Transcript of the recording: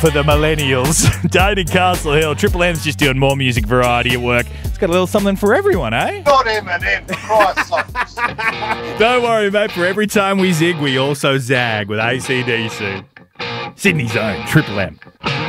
for the millennials. Dane in Castle Hill. Triple M's just doing more music variety at work. It's got a little something for everyone, eh? Not Eminem, for Christ's sake. Don't worry, mate. For every time we zig, we also zag with AC/DC. Sydney's own Triple M.